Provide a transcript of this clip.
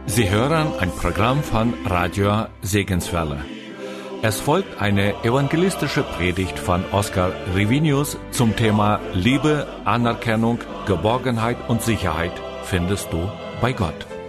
Sie hören ein Programm von Radio Segenswelle. Es folgt eine evangelistische Predigt von Oskar Rivinius zum Thema Liebe, Anerkennung, Geborgenheit und Sicherheit findest du bei Gott.